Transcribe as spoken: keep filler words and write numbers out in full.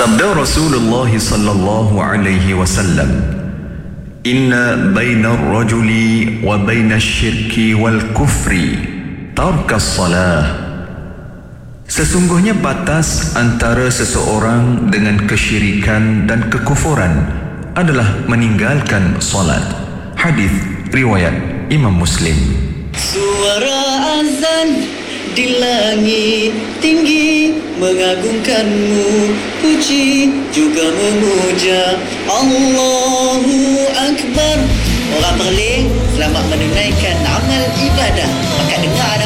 Sabda Rasulullah sallallahu alaihi wasallam, "Inna baina ar-rajuli wa baina asy-syirki wal kufri tarkas salah." Sesungguhnya batas antara seseorang dengan kesyirikan dan kekufuran adalah meninggalkan solat. Hadis riwayat Imam Muslim. Suara azan di langit tinggi mengagungkanmu, puji juga memuja Allahu Akbar. Orang berleh selamat menunaikan amal ibadah. Maka dengar